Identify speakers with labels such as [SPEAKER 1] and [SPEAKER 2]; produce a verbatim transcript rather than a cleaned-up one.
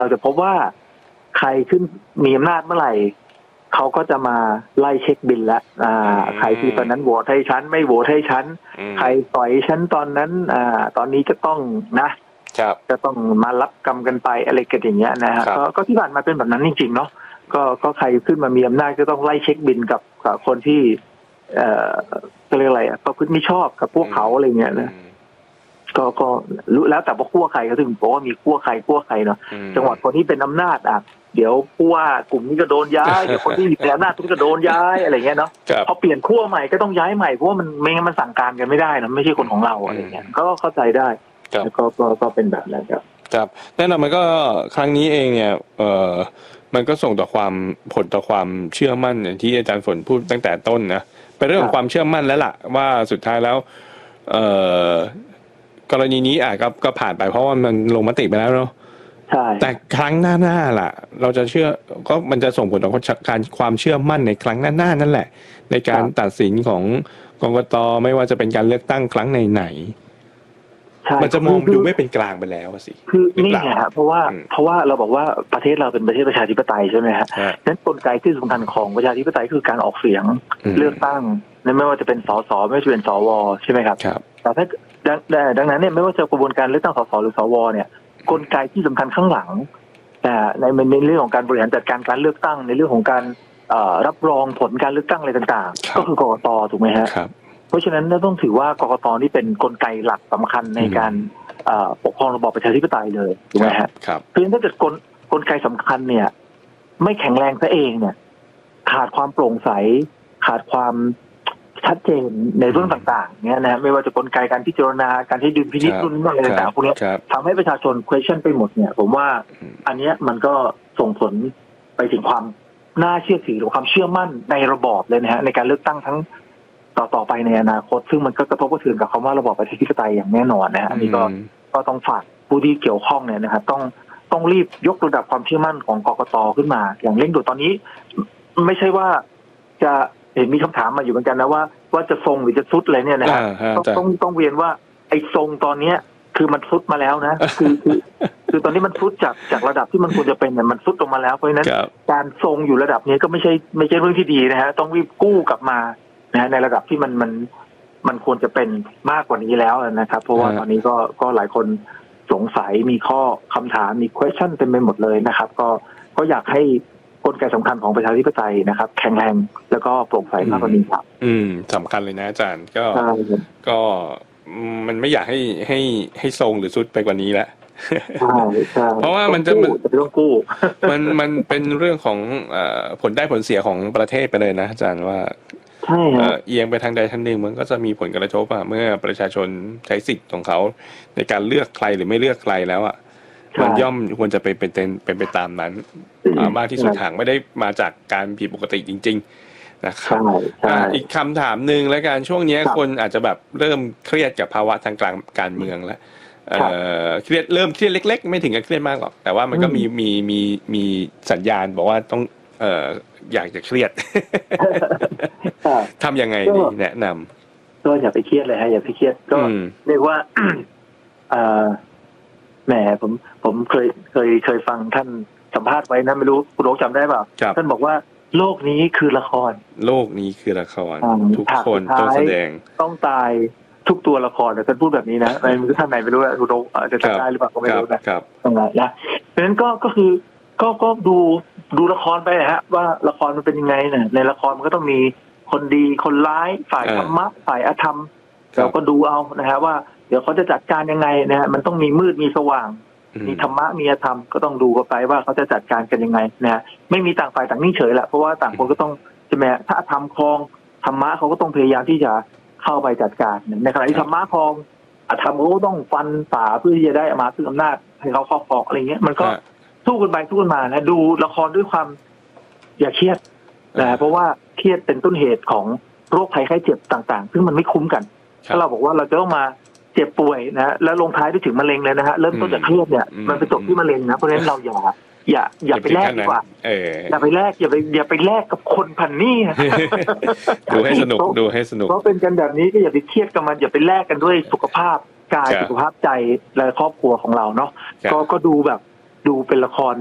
[SPEAKER 1] เราจะพบว่าใครขึ้นมีอำนาจเมื่อไหร่เขาก็จะมาไล่เช็คบิลแล้วอ่าใครที่ตอนนั้นโหวตให้ฉันไม่โหวตให้ฉันใครต่อยฉันตอนนั้นอ่าตอนนี้ก็ต้องนะจะต้องมารับกรรมกันไปอะไรกันอย่างเงี้ยนะฮะก็ที่ผ่านมาเป็นแบบนั้นจริงๆเนาะก็ก็ใครขึ้นมามีอำนาจก็ต้องไล่เช็คบิลกับกับคนที่เอ่อก็เรียกอะไรอ่ะประพฤติไม่ชอบกับพวกเขาอะไรเงี้ยนะก็ก็รู้แล้วแต่ว่าขั้วใครก็ถึงบอกว่ามีขั้วใครขั้วใครเนาะจังหวัดคนที่เป็นอำนาจอ่ะเดี๋ยวผู้ว่ากลุ่มนี้ก็โดนย้ายเดี๋ยวคนที่มีอำนาจก็โดนย้ายอะไรเงี้ยเนาะพอเปลี่ยนขั้วใหม่ก็ต้องย้ายใหม่เพราะว่ามันไม่งั้นมันสั่งการกันไม่ได้นะไม่ใช่คนของเราอะไรเงี้ยก็เข้าใจได้ก็ก็ก็เป็นแบบนั้นครับ
[SPEAKER 2] ครับแน่นอนมันก็ครั้งนี้เองเนี่ยเอ่อมันก็ส่งต่อความผลต่อความเชื่อมั่นอย่างที่อาจารย์ฝนพูดตั้งแต่ต้นนะเป็นเรื่องของความเชื่อมั่นแล้วล่ะว่าสุดท้ายแล้วเอ่อกรณีนี้อ่ะก็ก็ผ่านไปเพราะว่ามันลงมติไปแล้วเนาะ
[SPEAKER 1] ใช่
[SPEAKER 2] แต่ครั้งหน้าๆล่ะเราจะเชื่อก็มันจะส่งผลต่อการความเชื่อมั่นในครั้งหน้าๆนั่นแหละในการตัดสินของกกต.ไม่ว่าจะเป็นการเลือกตั้งครั้งไหนๆมันจะมองดูไม่เป็นกลางไปแล้วสิ
[SPEAKER 1] คือนี่ไงฮะเพราะว่าเพราะว่าเราบอกว่าประเทศเราเป็นประเทศประชาธิปไตยใช่ไหมฮะนั้นกลไกที่สำคัญของประชาธิปไตยคือการออกเสียงเลือกตั้งไม่ว่าจะเป็นสสไม่ว่าจะเป็นสวใช่ไหมครับแต่ถ้าดังนั้นเนี่ยไม่ว่าจะกระบวนการเลือกตั้งสสหรือสวเนี่ยกลไกที่สำคัญข้างหลังในในเรื่องของการบริหารจัดการการเลือกตั้งในเรื่องของการรับรองผลการเลือกตั้งอะไรต่างๆก็คือกกต.ถูกไหมฮะเพราะฉะนั้นต้องถือว่ากกต.นี่เป็นกลไกหลักสำคัญในการปกครองระบอบประชาธิปไตยเลยถูกไหมฮะเพราะฉะนั้นถ้าเกิดกลกลไกสำคัญเนี่ยไม่แข็งแรงซะเองเนี่ยขาดความโปร่งใสขาดความชัดเจนในเรื่องต่างๆเนี่ยนะไม่ว่าจะกลไกการพิจารณาการที่ดุลพินิจรุ่นอะไรต่างๆพวกนี้ทำให้ประชาชน question ไปหมดเนี่ยผมว่าอันนี้มันก็ส่งผลไปถึงความน่าเชื่อถือหรือความเชื่อมั่นในระบอบเลยนะฮะในการเลือกตั้งทั้งต่อต่อไปในอนาคตซึ่งมันก็กระทบกระเทือนกับคำว่าระบอบประชาธิปไตยอย่างแน่นอนนะฮะอันนี้ก็ก็ต้องฝากผู้ที่เกี่ยวข้องเนี่ยนะครับต้องต้องรีบยกระดับความเชื่อมั่นของกกต.ขึ้นมาอย่างเร่งด่วนตอนนี้ไม่ใช่ว่าจะเห็นมีคำถามมาอยู่เหมือนกันนะว่าว่าจะทรงหรือจะซุดอะไรเนี่ยนะฮะต้องต้องเรียนว่าไอ้ทรงตอนเนี้ยคือมันซุดมาแล้วนะคือคือคือตอนนี้มันซุดจากจากระดับที่มันควรจะเป็นเนี่ยมันซุดลงมาแล้วเพราะฉะนั้นการทรงอยู่ระดับนี้ก็ไม่ใช่ไม่ใช่เรื่องที่ดีนะฮะต้องรีบกู้กลับมานะในระดับที่มันมันมันควรจะเป็นมากกว่านี้แล้วนะครับเพราะว่าตอนนี้ก็ก็หลายคนสงสัยมีข้อคำถามมี question เต็มไปหมดเลยนะครับก็ก็อยากให้กลไกสำคัญของประชาธิปไตยนะครับแข็งแรงแล้วก็โปร่งใสมากกว่านี้ครับ
[SPEAKER 2] อืมสำคัญเลยนะอาจารย์ก็ก็มันไม่อยากให้ให้ให้ทรงหรือสุดไปกว่านี้แล้วเพราะว่ามันจะมัน
[SPEAKER 1] ต้องกู้
[SPEAKER 2] มันมันเป็นเรื่องของผลได้ผลเสียของประเทศไปเลยนะอาจารย์ว่าเอียงไปทางใดทางหนึ่งมันก็จะมีผลกระทบอ่ะเมื่อประชาชนใช้สิทธิ์ของเขาในการเลือกใครหรือไม่เลือกใครแล้วอ่ะมันย่อมควรจะเป็นเป็นเป็นไปตามนั้นมากที่สุดทางไม่ได้มาจากการผิดปกติจริงๆนะครับอีกคำถามหนึ่งและการช่วงนี้คนอาจจะแบบเริ่มเครียดกับภาวะทางกลางการเมืองแล้วเครียดเริ่มเครียดเล็กๆไม่ถึงกับเครียดมากหรอกแต่ว่ามันก็มีมีมีมีสัญญาณบอกว่าต้องเอ่ออยากจะเครียดทำยังไงดีแนะน
[SPEAKER 1] ำก็อย่าไปเครียดเลยฮะอย่าไปเครียดก็เรียกว่าแหมผมผมเคยเคยเคยฟังท่านสัมภาษณ์ไว้นะไม่รู้คุณโอ๊คจำได้เปล่าท่านบอกว่าโลกนี้คือละคร
[SPEAKER 2] โลกนี้คือละครทุกคนต้องแสดง
[SPEAKER 1] ต้องตายทุกตัวละครแต่ท่านพูดแบบนี้นะในมือท่านไหนไม่รู้นะคุณโอ๊คจะจำได้หรือเปล่าก็ไม่รู้นะครับตรงนั้นนะเพราะฉะนั้นก็ก็คือก็ก็ดูดูละครไปฮะว่าละครมันเป็นยังไงเนี่ยในละครมันก็ต้องมีคนดีคนร้ายฝ่ายธรรมะฝ่ายอธรรมเราก็ดูเอานะฮะว่าเดี๋ยวเขาจะจัดการยังไงนะฮะมันต้องมีมืดมีสว่างมีธรรมะมีอธรรมก็ต้องดูกันไปว่าเขาจะจัดการกันยังไงนะฮะไม่มีต่างฝ่ายต่างนิ่งเฉยแหละเพราะว่าต่างคนก็ต้องใช่ไหมถ้าอธรรมครองธรรมะเขาก็ต้องพยายามที่จะเข้าไปจัดการในขณะที่ธรรมะครองอธรรมเขาก็ต้องฟันฝ่าเพื่อที่จะได้มาซึ่งอำนาจให้เขาครอบครองอะไรเงี้ยมันก็สู้กันไปสู้กันมานะดูละครด้วยความอย่าเครียดนะเพราะว่าเครียดเป็นต้นเหตุของโรคภัยไข้เจ็บต่างๆซึ่งมันไม่คุ้มกันถ้าเราบอกว่าเราจะต้องมาเจ็บป่วยนะแล้วลงท้ายด้วยถึงมะเร็งเลยนะฮะเริ่มต้นจากเครียดเนี่ยมันไปจบที่มะเร็งนะเพราะฉะนั้นเราอย่าอย่าอย่าไปแลกดีกว่าอย่าไปแลกอย่าไปอย่าไปแลกกับคนพันนี่
[SPEAKER 2] ดูให้สนุกดูให้สนุก
[SPEAKER 1] เพราะเป็นกันแบบนี้ก็อย่าไปเครียดกับมันอย่าไปแลกกันด้วยสุขภาพกายสุขภาพใจและครอบครัวของเราเนาะก็ก็ดูแบบดูเป็นละคร